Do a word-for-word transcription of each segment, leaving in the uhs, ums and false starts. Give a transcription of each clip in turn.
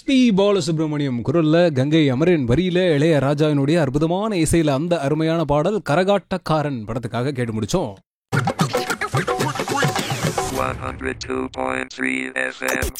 SP Balasubramaniam குரல்ல, கங்கை அமரன் வரியில, இளையராஜாவினுடைய அற்புதமான இசையில அந்த அருமையான பாடல் கரகாட்டக்காரன் படத்துக்காக கேட்டு முடிச்சோம். one oh two point three F M.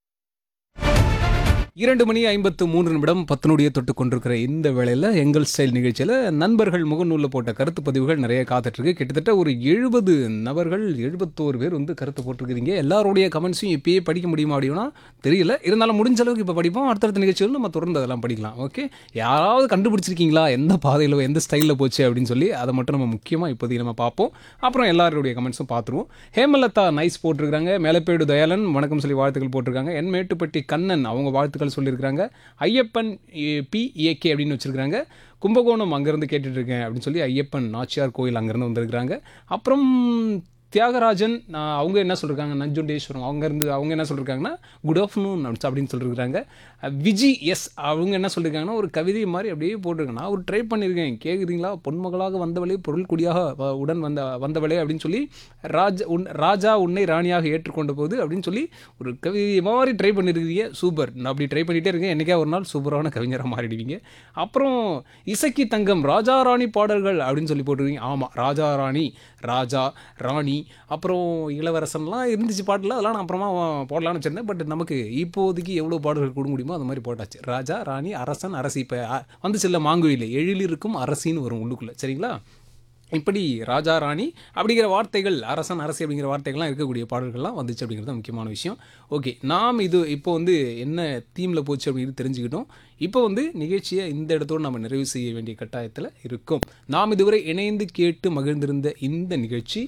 இரண்டு மணி ஐம்பத்து மூன்று நிமிடம் பத்தினுடைய தொட்டு கொண்டிருக்கிற இந்த வேளையில் எங்கள் ஸ்டைல் நிகழ்ச்சியில் நண்பர்கள் முகநூலில் போட்ட கருத்து பதிவுகள் நிறைய காத்துட்ருக்கு. கிட்டத்தட்ட ஒரு எழுபது நபர்கள் எழுபத்தோரு பேர் வந்து கருத்து போட்டிருக்கிறீங்க. எல்லாருடைய கமெண்ட்ஸையும் இப்பயே படிக்க முடியுமா அப்படின்னா தெரியல. இருந்தாலும் முடிஞ்ச அளவுக்கு இப்போ படிப்போம். அடுத்தடுத்த நிகழ்ச்சிகள் நம்ம தொடர்ந்து அதெல்லாம் படிக்கலாம். ஓகே, யாராவது கண்டுபிடிச்சிருக்கீங்களா எந்த பாதையில் எந்த ஸ்டைலில் போச்சு அப்படின்னு சொல்லி அதை மட்டும் நம்ம முக்கியமாக இப்போதைக்கு நம்ம பார்ப்போம். அப்புறம் எல்லாருடைய கமெண்ட்ஸும் பார்த்துருவோம். ஹேமலதா நைஸ் போட்டிருக்காங்க. மேலப்பேடு தயாளன் வணக்கம் சொல்லி வாழ்த்துக்கள் போட்டிருக்காங்க. என் மேட்டுப்பட்டி கண்ணன் அவங்க வாழ்த்துக்கள் சொல்லியிருக்காங்க. ஐயப்பன் பி ஏகே அப்படின்னு வச்சிருக்காங்க. கும்பகோணம் அங்கேருந்து கேட்டுட்டு இருக்கேன் அப்படின்னு சொல்லி ஐயப்பன் நாச்சியார் கோயில் அங்கேருந்து வந்திருக்கிறாங்க. அப்புறம் தியாகராஜன் அவங்க என்ன சொல்லியிருக்காங்க, நஞ்சுண்டேஸ்வரம் அங்கேருந்து அவங்க என்ன சொல்லியிருக்காங்கன்னா குட் ஆஃப்டர்நூன் அப்படின்னு சொல்லியிருக்காங்க. விஜி எஸ் அவங்க என்ன சொல்லியிருக்காங்கன்னா ஒரு கவிதை மாதிரி அப்படியே போட்டிருக்கேன். நான் ஒரு ட்ரை பண்ணியிருக்கேன், கேட்குறீங்களா? பொன்மகளாக வந்தவளே பொருள் குடியாக உடன் வந்த வந்தவளே அப்படின்னு சொல்லி ராஜா உன் ராஜா உன்னை ராணியாக ஏற்றுக்கொண்ட போது அப்படின்னு சொல்லி ஒரு கவிதை மாதிரி ட்ரை பண்ணியிருக்கீங்க. சூப்பர். நான் அப்படி ட்ரை பண்ணிகிட்டே இருக்கேன். என்றைக்கா ஒரு நாள் சூப்பரான கவிஞராக மாறிடுவீங்க. அப்புறம் இசக்கி தங்கம் ராஜா ராணி பாடல்கள் அப்படின்னு சொல்லி போட்டிருக்கீங்க. ஆமாம், ராஜா ராணி, ராஜா ராணி, அப்புறம் இளவரசன்லாம் இருந்துச்சு பாட்டில். அதெல்லாம் நான் அப்புறமா போடலான்னு வச்சிருந்தேன். பட் நமக்கு இப்போதைக்கு எவ்வளோ பாடல்கள் கொடுக்க முடியுமோ அது மாதிரி போட்டாச்சு. ராஜா ராணி அரசன் அரசி. இப்போ வந்து சில மாங்குயில எழிலிருக்கும் அரசின்னு வரும் உள்ளுக்குள்ளே. சரிங்களா? இப்படி ராஜா ராணி அப்படிங்கிற வார்த்தைகள், அரசன் அரசி அப்படிங்கிற வார்த்தைகள்லாம் இருக்கக்கூடிய பாடல்கள்லாம் வந்துச்சு அப்படிங்கிறது முக்கியமான விஷயம். ஓகே, நாம் இது இப்போ வந்து என்ன தீமில் போச்சு அப்படின்னு தெரிஞ்சுக்கிட்டோம். இப்போ வந்து நிகழ்ச்சியை இந்த இடத்தோடு நம்ம நிறைவு செய்ய வேண்டிய கட்டாயத்தில் இருக்கும். நாம் இதுவரை இணைந்து கேட்டு மகிழ்ந்திருந்த இந்த நிகழ்ச்சி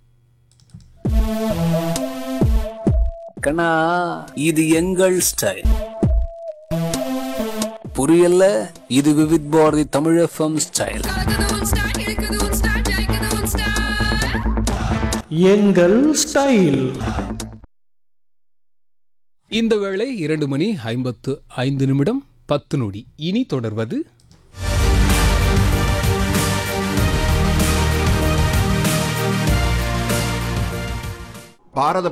கண்ணா, இது எங்கள் ஸ்டைல். புரியல? இது விவித் பாரதி தமிழ் எஃப்எம் ஸ்டைல். எங்கள் ஸ்டைல். இந்த வேளை இரண்டு மணி ஐம்பத்து ஐந்து நிமிடம் பத்து நொடி. இனி தொடர்வது பாரத